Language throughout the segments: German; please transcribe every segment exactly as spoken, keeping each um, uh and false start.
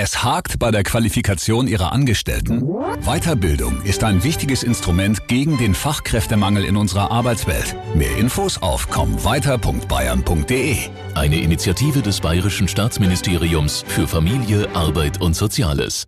Es hakt bei der Qualifikation Ihrer Angestellten? Weiterbildung ist ein wichtiges Instrument gegen den Fachkräftemangel in unserer Arbeitswelt. Mehr Infos auf komm weiter punkt bayern punkt de. Eine Initiative des Bayerischen Staatsministeriums für Familie, Arbeit und Soziales.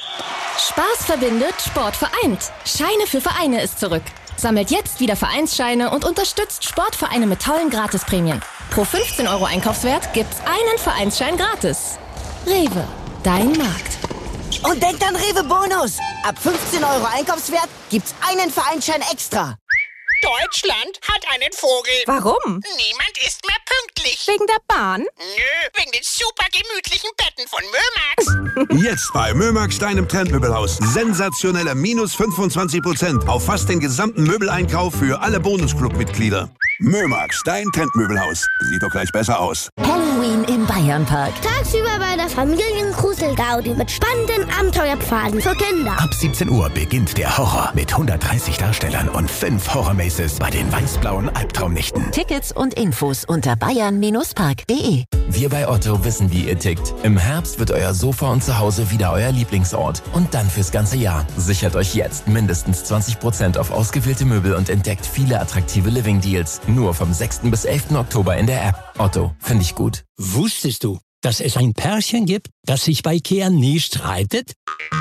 Spaß verbindet, Sport vereint. Scheine für Vereine ist zurück. Sammelt jetzt wieder Vereinsscheine und unterstützt Sportvereine mit tollen Gratisprämien. Pro fünfzehn Euro Einkaufswert gibt's einen Vereinsschein gratis. Rewe, dein Markt. Und denkt an Rewe Bonus. Ab fünfzehn Euro Einkaufswert gibt's einen Vereinsschein extra. Deutschland hat einen Vogel. Warum? Niemand ist mehr pünktlich. Wegen der Bahn? Nö, wegen den super gemütlichen Betten von Mömax. Jetzt bei Mömax, deinem Trendmöbelhaus. Sensationelle minus fünfundzwanzig Prozent auf fast den gesamten Möbeleinkauf für alle Bonusclub-Mitglieder. Mömax, dein Trendmöbelhaus. Sieht doch gleich besser aus. Halloween im Bayernpark. Tagsüber bei der Familien-Grusel-Gaudi mit spannenden Abenteuerpfaden für Kinder. Ab siebzehn Uhr beginnt der Horror mit hundertdreißig Darstellern und fünf Horror-Maces bei den weiß-blauen Albtraumnächten. Tickets und Infos unter bayern park punkt de. Wir bei Otto wissen, wie ihr tickt. Im Herbst wird euer Sofa und Zuhause wieder euer Lieblingsort. Und dann fürs ganze Jahr. Sichert euch jetzt mindestens zwanzig Prozent auf ausgewählte Möbel und entdeckt viele attraktive Living-Deals. Nur vom sechsten bis elften Oktober in der App. Otto, finde ich gut. Wusstest du, dass es ein Pärchen gibt, das sich bei Ikea nie streitet?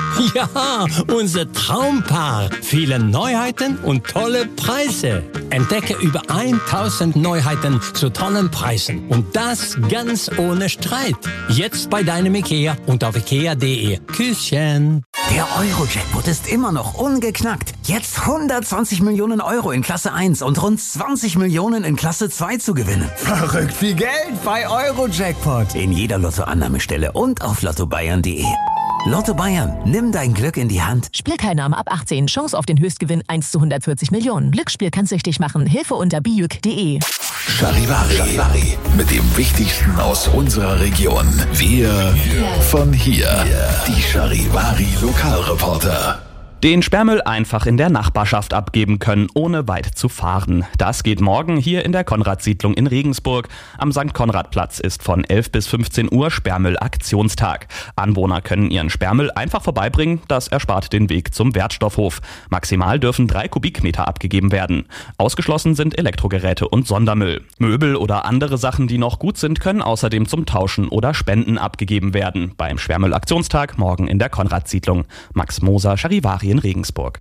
Ja, unser Traumpaar. Viele Neuheiten und tolle Preise. Entdecke über tausend Neuheiten zu tollen Preisen. Und das ganz ohne Streit. Jetzt bei deinem Ikea und auf ikea punkt de. Küsschen. Der Euro-Jackpot ist immer noch ungeknackt. Jetzt hundertzwanzig Millionen Euro in Klasse eins und rund zwanzig Millionen in Klasse zwei zu gewinnen. Verrückt viel Geld bei Euro-Jackpot. In jeder Lottoannahmestelle und auf lotto bayern punkt de. Lotto Bayern, nimm dein Glück in die Hand. Spielteilnahme ab achtzehn. Chance auf den Höchstgewinn eins zu hundertvierzig Millionen. Glücksspiel kann süchtig machen. Hilfe unter bijuk punkt de. Charivari. Charivari. Mit dem Wichtigsten aus unserer Region. Wir von hier. Die Charivari Lokalreporter. Den Sperrmüll einfach in der Nachbarschaft abgeben können, ohne weit zu fahren. Das geht morgen hier in der Konrad-Siedlung in Regensburg. Am Sankt Konrad-Platz ist von elf bis fünfzehn Uhr Sperrmüll-Aktionstag. Anwohner können ihren Sperrmüll einfach vorbeibringen, das erspart den Weg zum Wertstoffhof. Maximal dürfen drei Kubikmeter abgegeben werden. Ausgeschlossen sind Elektrogeräte und Sondermüll. Möbel oder andere Sachen, die noch gut sind, können außerdem zum Tauschen oder Spenden abgegeben werden. Beim Sperrmüll-Aktionstag morgen in der Konrad-Siedlung. Max Moser, Charivari in Regensburg.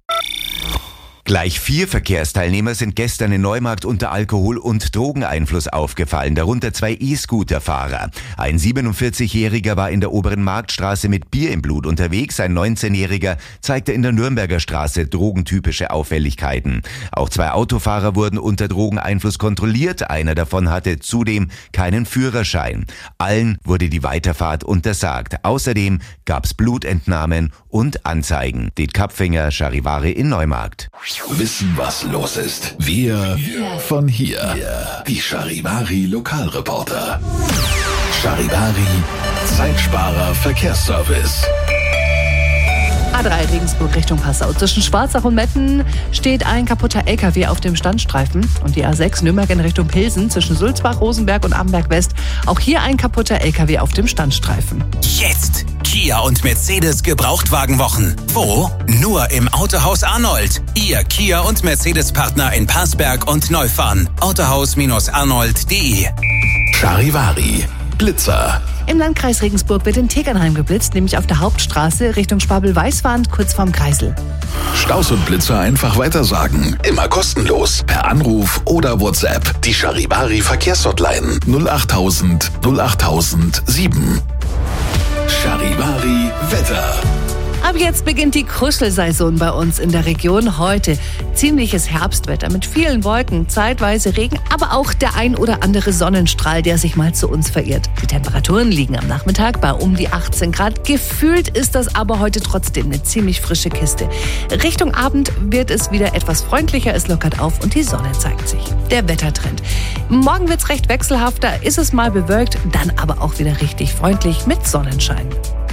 Gleich vier Verkehrsteilnehmer sind gestern in Neumarkt unter Alkohol- und Drogeneinfluss aufgefallen, darunter zwei E-Scooter-Fahrer. Ein siebenundvierzigjähriger war in der Oberen Marktstraße mit Bier im Blut unterwegs, ein neunzehnjähriger zeigte in der Nürnberger Straße drogentypische Auffälligkeiten. Auch zwei Autofahrer wurden unter Drogeneinfluss kontrolliert, einer davon hatte zudem keinen Führerschein. Allen wurde die Weiterfahrt untersagt. Außerdem gab's Blutentnahmen und Anzeigen. Det Kapfinger, Charivari in Neumarkt. Wissen, was los ist. Wir von hier. Die Charivari Lokalreporter. Charivari Zeitsparer Verkehrsservice. A drei Regensburg Richtung Passau. Zwischen Schwarzach und Metten steht ein kaputter L K W auf dem Standstreifen. Und die A sechs Nürnberg in Richtung Pilsen zwischen Sulzbach, Rosenberg und Amberg West. Auch hier ein kaputter L K W auf dem Standstreifen. Jetzt Kia und Mercedes Gebrauchtwagenwochen. Wo? Nur im Autohaus Arnold. Ihr Kia und Mercedes Partner in Parsberg und Neufahren. autohaus arnold punkt de. Charivari Blitzer. Im Landkreis Regensburg wird in Tegernheim geblitzt, nämlich auf der Hauptstraße Richtung Spabel-Weißwand, kurz vorm Kreisel. Staus und Blitzer einfach weitersagen. Immer kostenlos. Per Anruf oder WhatsApp. Die Charivari Verkehrshotline null achttausend null achttausend sieben. Charivari Wetter. Ab jetzt beginnt die Kuschelsaison bei uns in der Region. Heute ziemliches Herbstwetter mit vielen Wolken, zeitweise Regen, aber auch der ein oder andere Sonnenstrahl, der sich mal zu uns verirrt. Die Temperaturen liegen am Nachmittag bei um die achtzehn Grad. Gefühlt ist das aber heute trotzdem eine ziemlich frische Kiste. Richtung Abend wird es wieder etwas freundlicher, es lockert auf und die Sonne zeigt sich. Der Wettertrend. Morgen wird es recht wechselhafter, ist es mal bewölkt, dann aber auch wieder richtig freundlich mit Sonnenschein.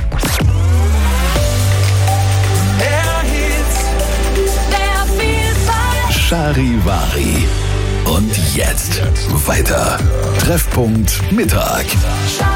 Charivari. Und jetzt weiter. Treffpunkt Mittag.